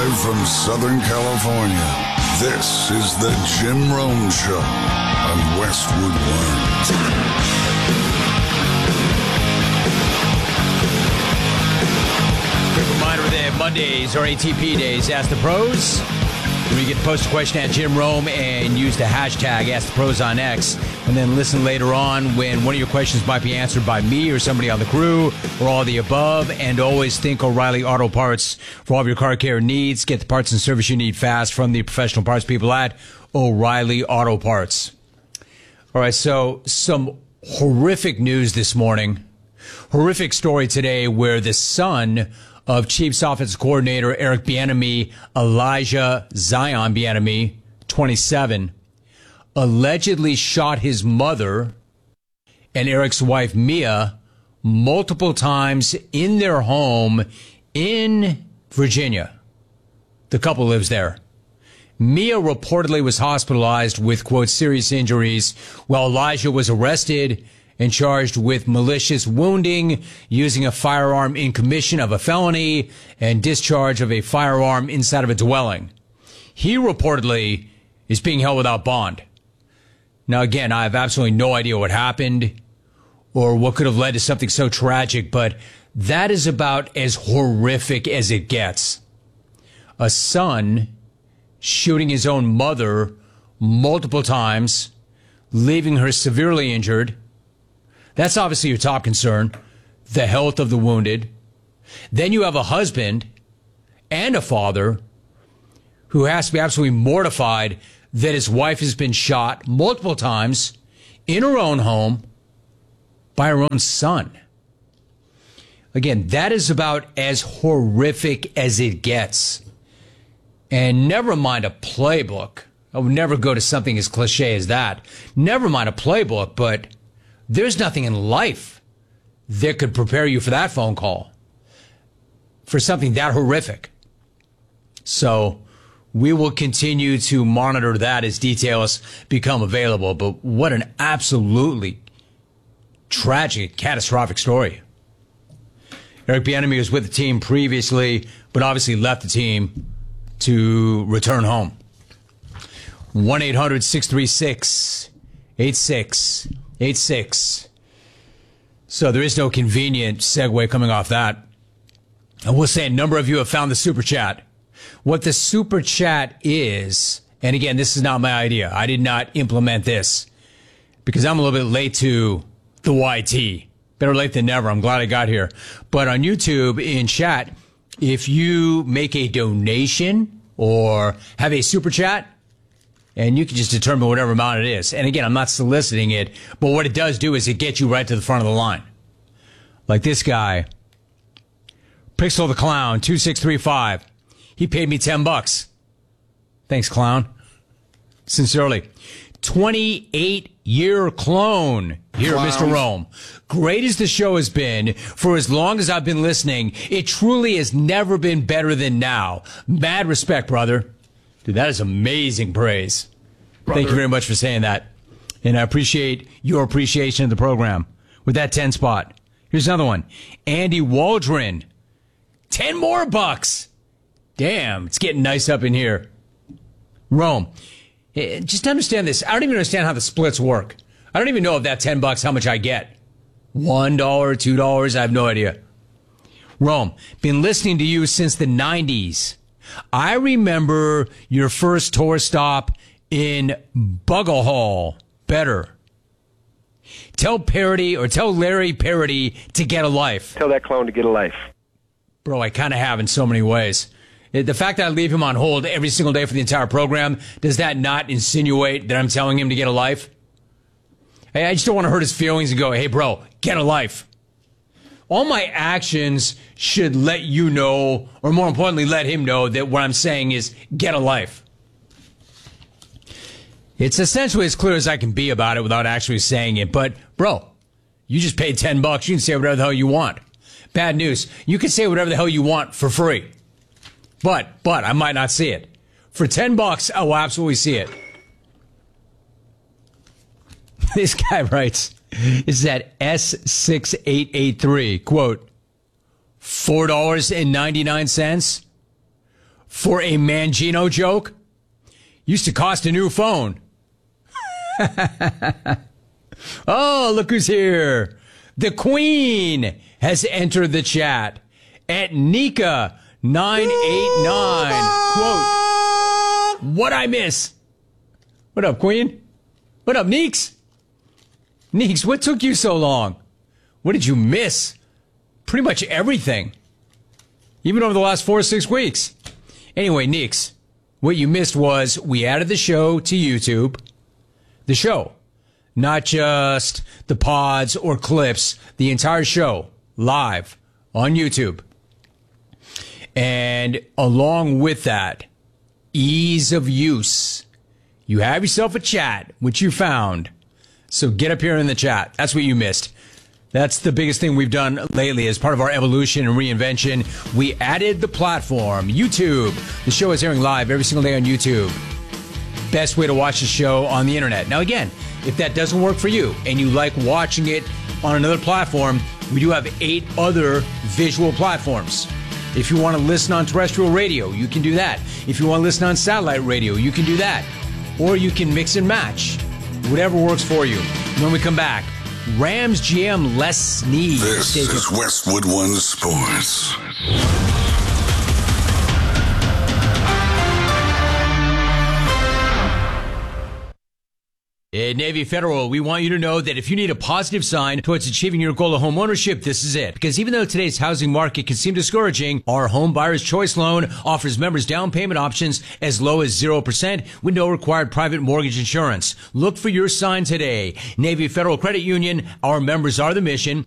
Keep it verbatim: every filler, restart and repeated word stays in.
Live from Southern California, this is the Jim Rome Show on Westwood One. Quick reminder that Mondays are A T P days. Ask the Pros, where you get to post a question at Jim Rome and use the hashtag Ask the Pros on X, and then listen later on when one of your questions might be answered by me or somebody on the crew or all of the above. And always think O'Reilly Auto Parts for all of your car care needs. Get the parts and service you need fast from the professional parts people at O'Reilly Auto Parts. All right, so some horrific news this morning. Horrific story today where the son of Chiefs offensive coordinator Eric Bieniemy, Elijah Zion Bieniemy, twenty-seven, allegedly shot his mother and Eric's wife Mia multiple times in their home in Virginia. The couple lives there. Mia reportedly was hospitalized with, quote, serious injuries, while Elijah was arrested and charged with malicious wounding, using a firearm in commission of a felony, and discharge of a firearm inside of a dwelling. He reportedly is being held without bond. Now, again, I have absolutely no idea what happened or what could have led to something so tragic, but that is about as horrific as it gets. A son shooting his own mother multiple times, leaving her severely injured. That's obviously your top concern, the health of the wounded. Then you have a husband and a father who has to be absolutely mortified that his wife has been shot multiple times in her own home by her own son. Again, that is about as horrific as it gets. And never mind a playbook. I would never go to something as cliche as that. Never mind a playbook, but there's nothing in life that could prepare you for that phone call, for something that horrific. So we will continue to monitor that as details become available. But what an absolutely tragic, catastrophic story. Eric Bieniemy was with the team previously, but obviously left the team to return home. one eight hundred six three six eight six eight six. So there is no convenient segue coming off that. I will say a number of you have found the super chat. What the super chat is, and again, this is not my idea. I did not implement this because I'm a little bit late to the Y T. Better late than never. I'm glad I got here. But on YouTube in chat, if you make a donation or have a super chat, and you can just determine whatever amount it is. And again, I'm not soliciting it, but what it does do is it gets you right to the front of the line. Like this guy, Pixel the Clown, two six three five. He paid me ten bucks. Thanks, Clown. Sincerely. twenty-eight year clone here, Clowns. Mister Rome. Great as the show has been, for as long as I've been listening, it truly has never been better than now. Mad respect, brother. Dude, that is amazing praise. Brother. Thank you very much for saying that. And I appreciate your appreciation of the program with that ten spot. Here's another one. Andy Waldron. ten more bucks. Damn, it's getting nice up in here. Rome. Just understand this. I don't even understand how the splits work. I don't even know if that ten bucks, how much I get. One dollar, two dollars, I have no idea. Rome, been listening to you since the nineties. I remember your first tour stop in Bugle Better. Tell Parody or tell Larry Parody to get a life. Tell that clone to get a life. Bro, I kind of have in so many ways. The fact that I leave him on hold every single day for the entire program, does that not insinuate that I'm telling him to get a life? I just don't want to hurt his feelings and go, hey, bro, get a life. All my actions should let you know, or more importantly, let him know that what I'm saying is get a life. It's essentially as clear as I can be about it without actually saying it. But, bro, you just paid ten bucks. You can say whatever the hell you want. Bad news. You can say whatever the hell you want for free. But, but, I might not see it. For ten bucks, I will absolutely see it. This guy writes, is that S six eight eight three, quote, four dollars and ninety-nine cents for a Mangino joke? Used to cost a new phone. Oh, look who's here. The Queen has entered the chat at Nika nine eight nine. Quote, what I miss? What up, Queen? What up, Neeks? Neeks, what took you so long? What did you miss? Pretty much everything. Even over the last four or six weeks. Anyway, Neeks, what you missed was we added the show to YouTube. The show. Not just the pods or clips. The entire show. Live. On YouTube. And along with that, ease of use. You have yourself a chat, which you found. So get up here in the chat. That's what you missed. That's the biggest thing we've done lately as part of our evolution and reinvention. We added the platform, YouTube. The show is airing live every single day on YouTube. Best way to watch the show on the internet. Now again, if that doesn't work for you and you like watching it on another platform, we do have eight other visual platforms. If you want to listen on terrestrial radio, you can do that. If you want to listen on satellite radio, you can do that. Or you can mix and match. Whatever works for you. When we come back, Rams G M Les Snead. This is Westwood One Sports. At Navy Federal, we want you to know that if you need a positive sign towards achieving your goal of home ownership, this is it. Because even though today's housing market can seem discouraging, our Home Buyer's Choice Loan offers members down payment options as low as zero percent with no required private mortgage insurance. Look for your sign today. Navy Federal Credit Union, our members are the mission.